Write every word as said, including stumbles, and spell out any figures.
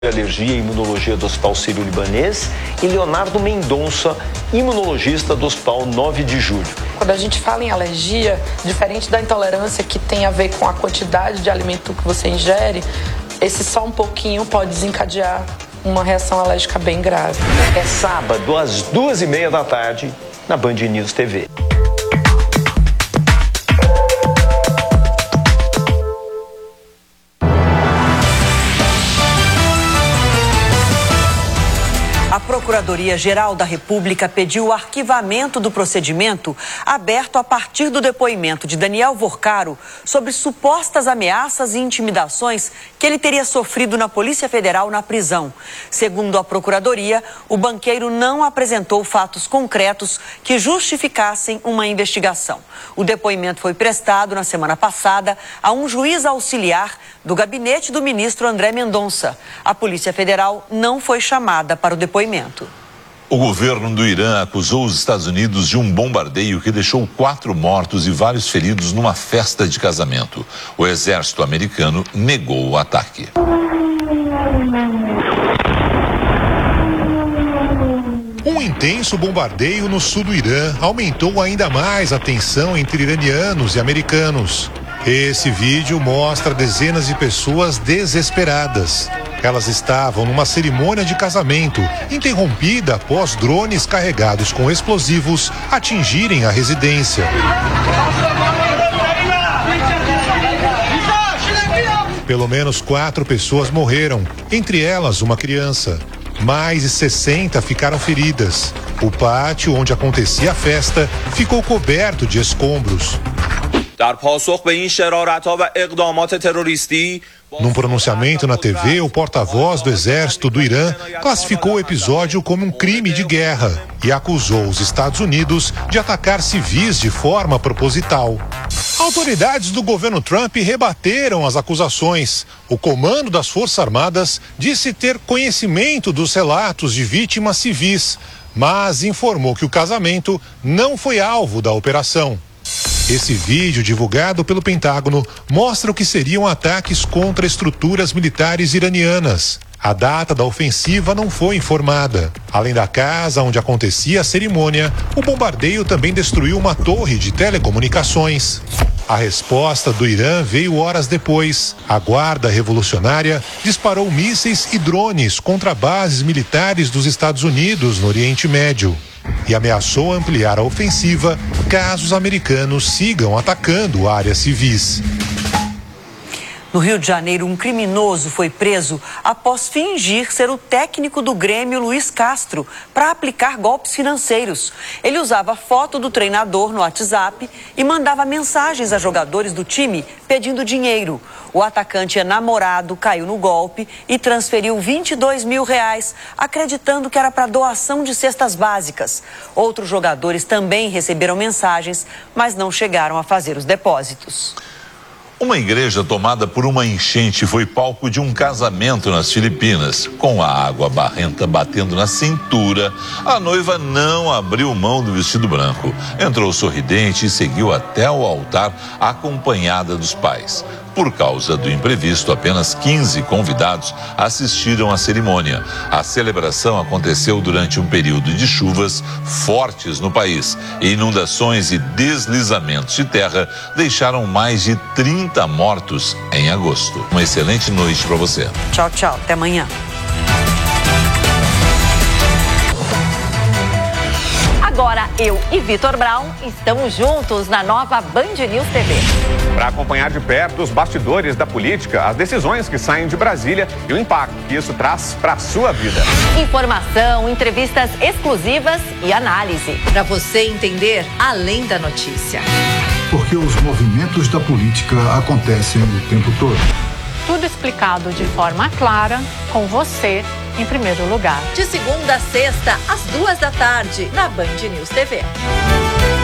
Alergia e Imunologia do Hospital Sírio-Libanês e Leonardo Mendonça, imunologista do Hospital nove de julho. Quando a gente fala em alergia, diferente da intolerância que tem a ver com a quantidade de alimento que você ingere, esse só um pouquinho pode desencadear uma reação alérgica bem grave. É sábado, às duas e meia da tarde, na Band News T V. A Procuradoria-Geral da República pediu o arquivamento do procedimento aberto a partir do depoimento de Daniel Vorcaro sobre supostas ameaças e intimidações que ele teria sofrido na Polícia Federal na prisão. Segundo a Procuradoria, o banqueiro não apresentou fatos concretos que justificassem uma investigação. O depoimento foi prestado na semana passada a um juiz auxiliar do gabinete do ministro André Mendonça. A Polícia Federal não foi chamada para o depoimento. O governo do Irã acusou os Estados Unidos de um bombardeio que deixou quatro mortos e vários feridos numa festa de casamento. O exército americano negou o ataque. Um intenso bombardeio no sul do Irã aumentou ainda mais a tensão entre iranianos e americanos. Esse vídeo mostra dezenas de pessoas desesperadas. Elas estavam numa cerimônia de casamento, interrompida após drones carregados com explosivos atingirem a residência. Pelo menos quatro pessoas morreram, entre elas uma criança. Mais de sessenta ficaram feridas. O pátio onde acontecia a festa ficou coberto de escombros. Num pronunciamento na T V, o porta-voz do exército do Irã classificou o episódio como um crime de guerra e acusou os Estados Unidos de atacar civis de forma proposital. Autoridades do governo Trump rebateram as acusações. O comando das Forças Armadas disse ter conhecimento dos relatos de vítimas civis, mas informou que o casamento não foi alvo da operação. Esse vídeo, divulgado pelo Pentágono, mostra o que seriam ataques contra estruturas militares iranianas. A data da ofensiva não foi informada. Além da casa onde acontecia a cerimônia, o bombardeio também destruiu uma torre de telecomunicações. A resposta do Irã veio horas depois. A Guarda Revolucionária disparou mísseis e drones contra bases militares dos Estados Unidos no Oriente Médio e ameaçou ampliar a ofensiva caso os americanos sigam atacando áreas civis. No Rio de Janeiro, um criminoso foi preso após fingir ser o técnico do Grêmio Luiz Castro para aplicar golpes financeiros. Ele usava a foto do treinador no WhatsApp e mandava mensagens a jogadores do time pedindo dinheiro. O atacante é namorado, caiu no golpe e transferiu vinte e dois mil reais, acreditando que era para doação de cestas básicas. Outros jogadores também receberam mensagens, mas não chegaram a fazer os depósitos. Uma igreja tomada por uma enchente foi palco de um casamento nas Filipinas. Com a água barrenta batendo na cintura, a noiva não abriu mão do vestido branco. Entrou sorridente e seguiu até o altar acompanhada dos pais. Por causa do imprevisto, apenas quinze convidados assistiram à cerimônia. A celebração aconteceu durante um período de chuvas fortes no país. Inundações e deslizamentos de terra deixaram mais de trinta mortos em agosto. Uma excelente noite para você. Tchau, tchau. Até amanhã. Agora, eu e Vitor Brown estamos juntos na nova Band News T V. Para acompanhar de perto os bastidores da política, as decisões que saem de Brasília e o impacto que isso traz para a sua vida. Informação, entrevistas exclusivas e análise. Para você entender além da notícia. Porque os movimentos da política acontecem o tempo todo. Tudo explicado de forma clara, com você em primeiro lugar. De segunda a sexta, às duas da tarde, na Band News T V.